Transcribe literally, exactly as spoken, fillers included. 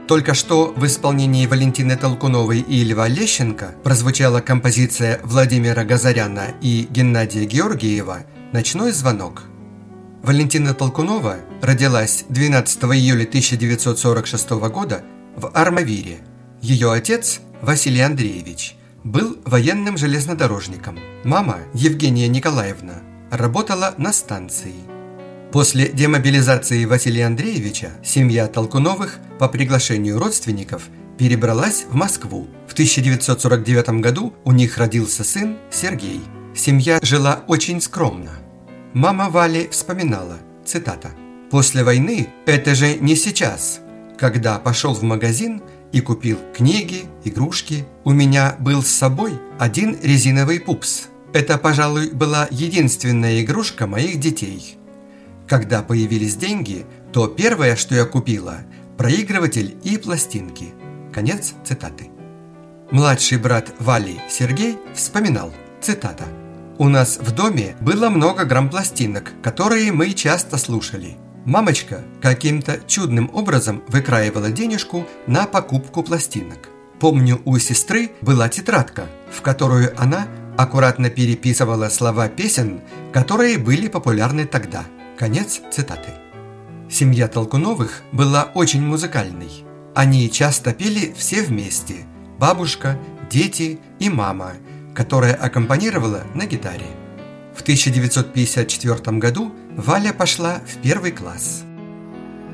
Только что в исполнении Валентины Толкуновой и Льва Лещенко прозвучала композиция Владимира Газаряна и Геннадия Георгиева «Ночной звонок». Валентина Толкунова родилась двенадцатого июля тысяча девятьсот сорок шестого года в Армавире. Ее отец, Василий Андреевич, был военным железнодорожником. Мама, Евгения Николаевна, работала на станции. После демобилизации Василия Андреевича семья Толкуновых по приглашению родственников перебралась в Москву. В тысяча девятьсот сорок девятом году у них родился сын Сергей. Семья жила очень скромно. Мама Вали вспоминала, цитата: «После войны, это же не сейчас, когда пошел в магазин и купил книги, игрушки, у меня был с собой один резиновый пупс. Это, пожалуй, была единственная игрушка моих детей. Когда появились деньги, то первое, что я купила – проигрыватель и пластинки». Конец цитаты. Младший брат Вали, Сергей, вспоминал, цитата: «У нас в доме было много грампластинок, которые мы часто слушали. Мамочка каким-то чудным образом выкраивала денежку на покупку пластинок. Помню, у сестры была тетрадка, в которую она аккуратно переписывала слова песен, которые были популярны тогда». Конец цитаты. Семья Толкуновых была очень музыкальной. Они часто пели все вместе – бабушка, дети и мама, которая аккомпанировала на гитаре. В тысяча девятьсот пятьдесят четвёртом году Валя пошла в первый класс.